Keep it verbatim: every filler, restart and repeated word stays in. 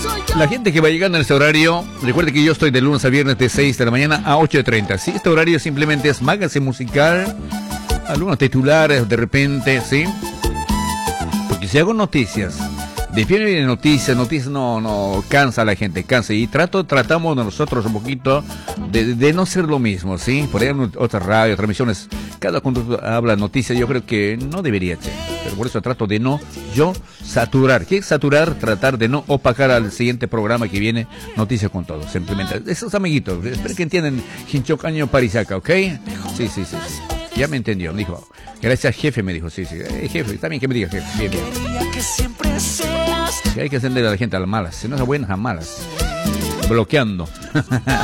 La gente que va llegando en este horario, recuerde que yo estoy de lunes a viernes de seis de la mañana a ocho y treinta. Sí, este horario simplemente es magazine musical, algunos titulares de repente, ¿sí? Porque si hago noticias, defiendo de noticias, noticias no, no cansa a la gente, cansa. Y trato, tratamos nosotros un poquito de, de no ser lo mismo, ¿sí? Por ahí otras radios, transmisiones, cada conductor habla noticias, yo creo que no debería ser. Pero por eso trato de no, yo, saturar. ¿Qué es saturar? Tratar de no opacar al siguiente programa que viene, Noticias con Todo. Simplemente, esos amiguitos, espero que entiendan Hinchocaño Parisaca, ¿ok? Sí, sí, sí, sí. Ya me entendió, me dijo. Gracias, jefe, me dijo. Sí, sí. Eh, jefe, también que me diga, jefe. Bien, bien. Que hay que ascender a la gente a las malas. Si no es a buenas, a malas. Bloqueando.